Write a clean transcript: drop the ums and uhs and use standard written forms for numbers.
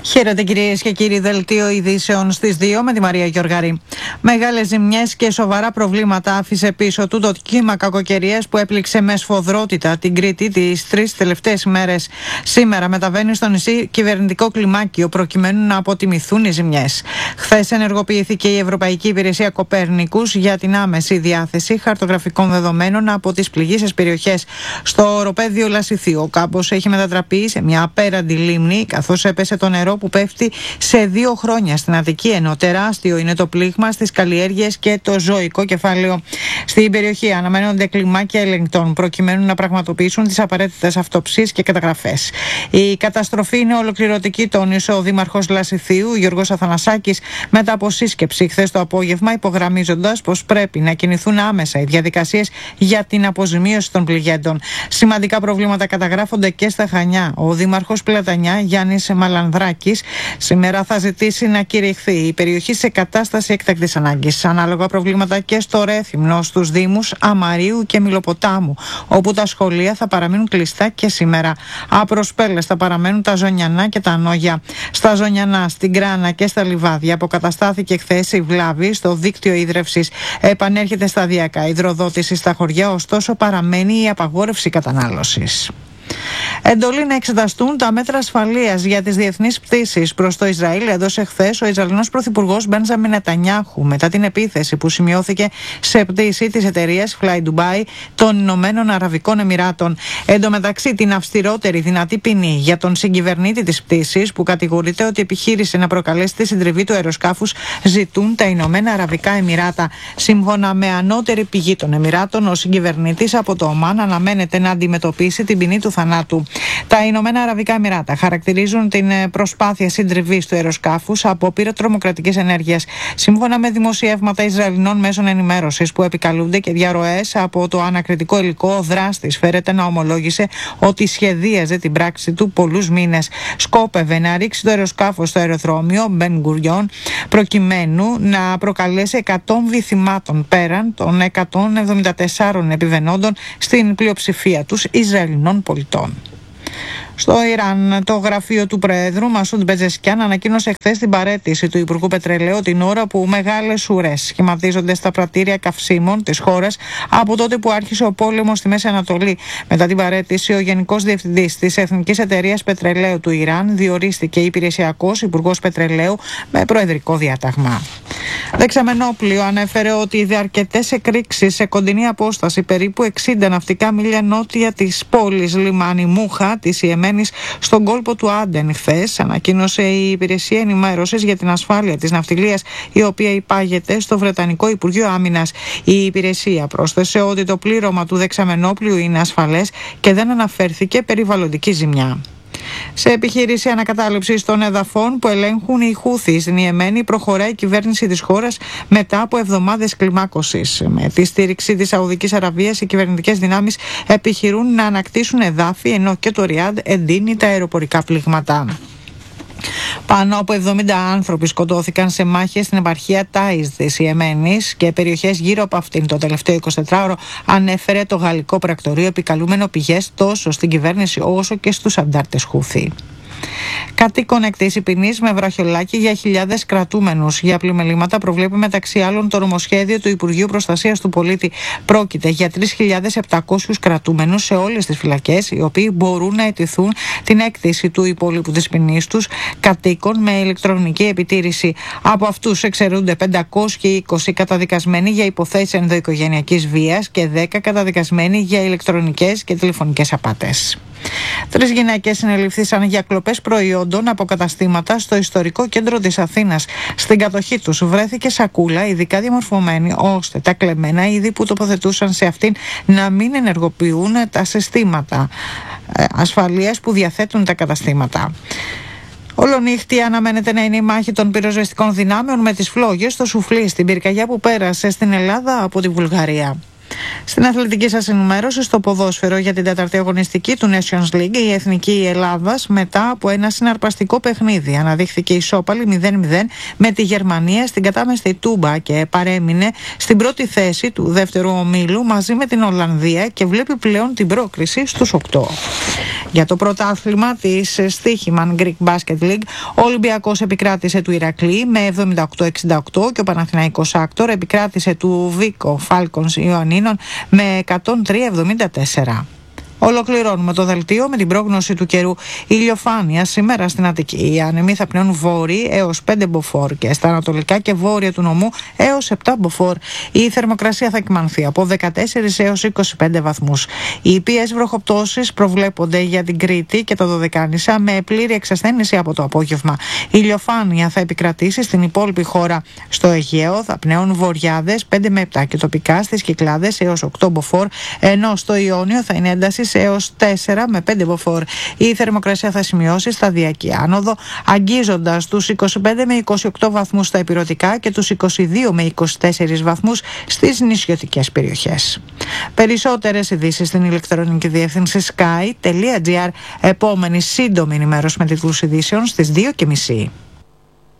Χαίρετε κυρίες και κύριοι, δελτίο ειδήσεων στις 2 με τη Μαρία Γιοργαρή. Μεγάλες ζημιές και σοβαρά προβλήματα άφησε πίσω του το κύμα κακοκαιρίας που έπληξε με σφοδρότητα την Κρήτη τις 3 τελευταίες ημέρες. Σήμερα μεταβαίνει στο νησί κυβερνητικό κλιμάκιο προκειμένου να αποτιμηθούν οι ζημιές. Χθες ενεργοποιήθηκε η Ευρωπαϊκή Υπηρεσία Κοπέρνικους για την άμεση διάθεση χαρτογραφικών δεδομένων από τις πληγείσες περιοχές. Στο οροπέδιο Λασιθίου ο κάμπος έχει μετατραπεί σε μια απέραντη λίμνη, καθώς έπεσε το νερό που πέφτει σε 2 χρόνια στην Αττική, ενώ τεράστιο είναι το πλήγμα στις καλλιέργειες και το ζωικό κεφάλαιο. Στην περιοχή αναμένονται κλιμάκια ελεγκτών προκειμένου να πραγματοποιήσουν τις απαραίτητες αυτοψίες και καταγραφές. Η καταστροφή είναι ολοκληρωτική, τόνισε ο Δήμαρχος Λασιθίου, Γιώργος Αθανασάκης, μετά από σύσκεψη χθες το απόγευμα, υπογραμμίζοντας πως πρέπει να κινηθούν άμεσα οι διαδικασίες για την αποζημίωση των πληγέντων. Σημαντικά προβλήματα καταγράφονται και στα Χανιά. Ο Δήμαρχος Πλατανιά, Γιάννης Μαλανδράκης, σήμερα θα ζητήσει να κηρυχθεί η περιοχή σε κατάσταση έκτακτης ανάγκης. Ανάλογα προβλήματα και στο Ρέθυμνο, στους Δήμους Αμαρίου και Μιλοποτάμου, όπου τα σχολεία θα παραμείνουν κλειστά και σήμερα. Απροσπέλες θα παραμένουν τα Ζωνιανά και τα Νόγια. Στα Ζωνιανά, στην Κράνα και στα Λιβάδια αποκαταστάθηκε χθες η βλάβη στο δίκτυο ίδρευσης. Επανέρχεται σταδιακά η υδροδότηση στα χωριά, ωστόσο παραμένει η απαγόρευση κατανάλωσης. Εντολή να εξεταστούν τα μέτρα ασφαλείας για τις διεθνείς πτήσεις προς το Ισραήλ έδωσε χθες ο Ισραηλινός Πρωθυπουργός Μπένζαμιν Νετανιάχου μετά την επίθεση που σημειώθηκε σε πτήση της εταιρείας Fly Dubai των Ηνωμένων Αραβικών Εμιράτων. Εν τω μεταξύ, την αυστηρότερη δυνατή ποινή για τον συγκυβερνήτη της πτήσης, που κατηγορείται ότι επιχείρησε να προκαλέσει τη συντριβή του αεροσκάφους, ζητούν τα Ηνωμένα Αραβικά Εμιράτα. Σύμφωνα με ανώτερη πηγή των Εμιράτων, ο συγκυβερνήτης από το Ομάν αναμένεται να αντιμετωπίσει την ποινή του θανάτου. Τα Ηνωμένα Αραβικά Εμιράτα χαρακτηρίζουν την προσπάθεια συντριβής του αεροσκάφους απόπειρα τρομοκρατικής ενέργειας. Σύμφωνα με δημοσιεύματα Ισραηλινών μέσων ενημέρωσης που επικαλούνται και διαρροές από το ανακριτικό υλικό, ο δράστης φέρεται να ομολόγησε ότι σχεδίαζε την πράξη του πολλούς μήνες. Σκόπευε να ρίξει το αεροσκάφος στο αεροδρόμιο Μπεν Γκουριόν προκειμένου να προκαλέσει 100 θυμάτων πέραν των 174 επιβενόντων, στην πλειοψηφία τους Ισραηλινών πολιτών. Στο Ιράν, το γραφείο του Προέδρου Μασούντ Πεζεσκιάν ανακοίνωσε χθες την παραίτηση του Υπουργού Πετρελαίου την ώρα που μεγάλες ουρές σχηματίζονται στα πρατήρια καυσίμων της χώρας από τότε που άρχισε ο πόλεμος στη Μέση Ανατολή. Μετά την παραίτηση, ο Γενικός Διευθυντής της Εθνικής Εταιρείας Πετρελαίου του Ιράν διορίστηκε υπηρεσιακός Υπουργός Πετρελαίου με προεδρικό διάταγμα. Δεξαμενόπλιο ανέφερε ότι είδε αρκετές εκρήξεις σε κοντινή απόσταση, περίπου 60 ναυτικά μίλια νότια της πόλης λιμάνι Μούχα της Ιεμένης, στον κόλπο του Άντεν. Χθες ανακοίνωσε η Υπηρεσία Ενημέρωσης για την Ασφάλεια της Ναυτιλίας, η οποία υπάγεται στο Βρετανικό Υπουργείο Άμυνας. Η υπηρεσία πρόσθεσε ότι το πλήρωμα του δεξαμενόπλιου είναι ασφαλές και δεν αναφέρθηκε περιβαλλοντική ζημιά. Σε επιχείρηση ανακατάληψης των εδαφών που ελέγχουν οι Χούθοι στην Ιεμένη, προχωράει η κυβέρνηση της χώρας μετά από εβδομάδες κλιμάκωσης. Με τη στήριξη της Σαουδικής Αραβίας, οι κυβερνητικές δυνάμεις επιχειρούν να ανακτήσουν εδάφη, ενώ και το Ριάντ εντείνει τα αεροπορικά πλήγματα. Πάνω από 70 άνθρωποι σκοτώθηκαν σε μάχες στην επαρχία Τάιζ της Ιεμένης και περιοχές γύρω από αυτήν το τελευταίο 24ωρο, ανέφερε το γαλλικό πρακτορείο, επικαλούμενο πηγές τόσο στην κυβέρνηση όσο και στους αντάρτες Χούθη. Κατοίκον εκτίσει ποινής με βραχιολάκι για χιλιάδες κρατούμενους για πλημελήματα προβλέπει μεταξύ άλλων το νομοσχέδιο του Υπουργείου Προστασίας του Πολίτη. Πρόκειται για 3.700 κρατούμενους σε όλες τις φυλακές, οι οποίοι μπορούν να αιτηθούν την έκτηση του υπόλοιπου της ποινής τους κατοίκων με ηλεκτρονική επιτήρηση. Από αυτούς εξαιρούνται 520 καταδικασμένοι για υποθέσεις ενδοοικογενειακής βίας και 10 καταδικασμένοι για ηλεκτρονικές και τηλεφωνικές απάτες. 3 γυναίκες συνελήφθησαν για κλοπές προϊόντων από καταστήματα στο ιστορικό κέντρο της Αθήνας. Στην κατοχή τους βρέθηκε σακούλα ειδικά διαμορφωμένη ώστε τα κλεμμένα είδη που τοποθετούσαν σε αυτήν να μην ενεργοποιούν τα συστήματα ασφαλείας που διαθέτουν τα καταστήματα. Ολονύχτη αναμένεται να είναι η μάχη των πυροσβεστικών δυνάμεων με τις φλόγες στο Σουφλί, στην πυρκαγιά που πέρασε στην Ελλάδα από τη Βουλγαρία. Στην αθλητική σας ενημέρωση, στο ποδόσφαιρο για την τέταρτη αγωνιστική του Nations League, η Εθνική Ελλάδας μετά από ένα συναρπαστικό παιχνίδι αναδείχθηκε ισόπαλη 0-0 με τη Γερμανία στην κατάμεστη Τούμπα και παρέμεινε στην πρώτη θέση του δεύτερου ομίλου μαζί με την Ολλανδία και βλέπει πλέον την πρόκριση στους 8. Για το πρωτάθλημα της Στίχημαν Greek Basket League, ο Ολυμπιακός επικράτησε του Ηρακλή με 78-68 και ο Παναθηναϊκός Άκτορ επικράτησε του Βίκο Falcons Ιωαννίνων με 103-74. Ολοκληρώνουμε το δελτίο με την πρόγνωση του καιρού. Ηλιοφάνεια σήμερα στην Αττική. Οι άνεμοι θα πνέουν βόρειοι έως 5 μποφόρ και στα ανατολικά και βόρεια του νομού έως 7 μποφόρ. Η θερμοκρασία θα κυμανθεί από 14 έως 25 βαθμούς. Οι ήπιες βροχοπτώσεις προβλέπονται για την Κρήτη και τα Δωδεκάνησα με πλήρη εξασθένηση από το απόγευμα. Η ηλιοφάνεια θα επικρατήσει στην υπόλοιπη χώρα. Στο Αιγαίο θα πνέουν βοριάδες 5 με 7 και τοπικά στις Κυκλάδες έως 8 μποφόρ, ενώ στο Ιόνιο θα είναι ένταση έως 4 με 5 μποφόρ. Η θερμοκρασία θα σημειώσει σταδιακή άνοδο, αγγίζοντας τους 25 με 28 βαθμούς στα ηπειρωτικά και τους 22 με 24 βαθμούς στις νησιωτικές περιοχές. Περισσότερες ειδήσεις στην ηλεκτρονική διεύθυνση sky.gr. Επόμενη σύντομη ενημέρωση με τίτλους ειδήσεων στις 2:30.